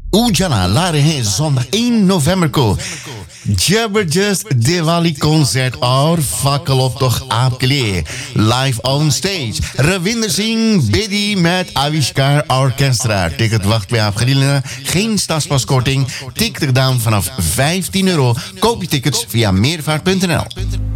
उजाला ला रहे हैं zondag 1 november को जबरदस्त दिवाली कॉन्सर्ट और fakkeloptocht आपके लिए live on stage. Ravinder Singh Bedi met Avishkar Orchestra. Ticket wacht bij afgedienden. Geen stadspaskorting. Ticket gedaan vanaf €15. Koop je tickets via meervaart.nl.